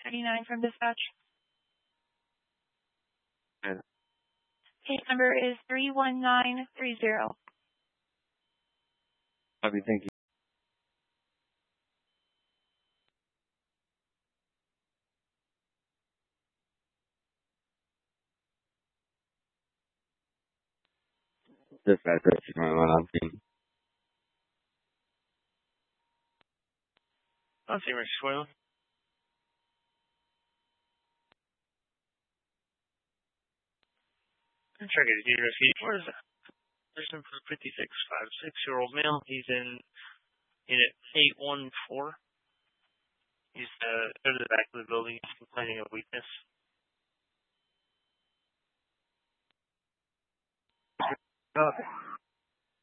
39 from dispatch. Yeah. Case number is 31930. Copy, thank you. Dispatch, that's my on scene. On scene, Mr. Swain. I'm trying to get his receipt. Where is that? Person for 56'5", 6-year-old male. He's in unit 814. He's go to the back of the building. He's complaining of weakness. Okay.